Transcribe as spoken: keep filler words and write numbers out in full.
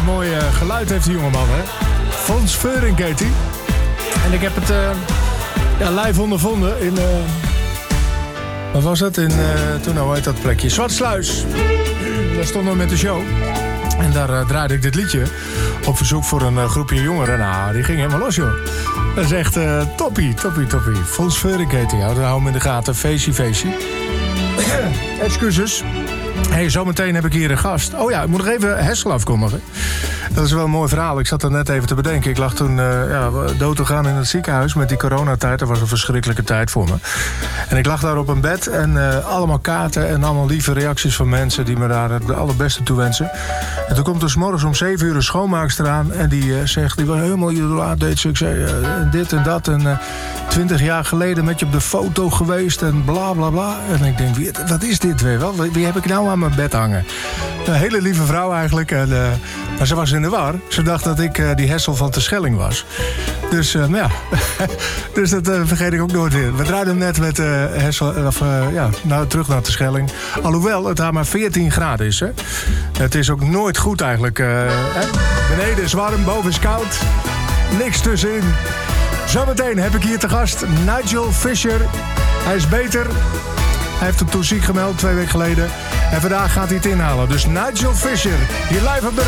mooi uh, geluid heeft die jongeman, hè? Fons Veurink heet hij. En ik heb het uh, ja, live ondervonden in... Uh, wat was dat? In, uh, toen, nou heet dat plekje? Zwartsluis. Daar stonden we met de show. En daar uh, draaide ik dit liedje op verzoek voor een uh, groepje jongeren. Nou, die ging helemaal los, joh. Dat is echt uh, toppie, toppie, toppie. Fons Veurink heet hij. Hou hem in de gaten. Feestje, feestje. Excuses. Hey, zometeen heb ik hier een gast. Oh ja, ik moet nog even Hessel afkondigen. Dat is wel een mooi verhaal. Ik zat er net even te bedenken. Ik lag toen uh, ja, dood te gaan in het ziekenhuis met die coronatijd. Dat was een verschrikkelijke tijd voor me. En ik lag daar op een bed en uh, allemaal kaarten en allemaal lieve reacties van mensen die me daar het allerbeste toe wensen. En toen komt er 's morgens om zeven uur een schoonmaakster aan en die uh, zegt, die was helemaal idolaat, deed ze. Ik zei, uh, dit en dat en uh, twintig jaar geleden met je op de foto geweest en bla bla bla. En ik denk, wie, wat is dit weer wel? Wie heb ik nou aan mijn bed hangen? Een hele lieve vrouw eigenlijk. En, uh, maar ze was in de war. Ze dacht dat ik uh, die Hessel van Terschelling was. Dus uh, ja, dus dat uh, vergeet ik ook nooit weer. We draaiden hem net met uh, Hessel, of, uh, ja, nou, terug naar Terschelling. Alhoewel het daar maar veertien graden is. Hè. Het is ook nooit goed eigenlijk. Uh, hè. Beneden is warm, boven is koud. Niks tussenin. Zometeen heb ik hier te gast Nigel Fisher. Hij is beter. Hij heeft hem toen ziek gemeld, twee weken geleden. En vandaag gaat hij het inhalen. Dus Nigel Fisher, hier live op de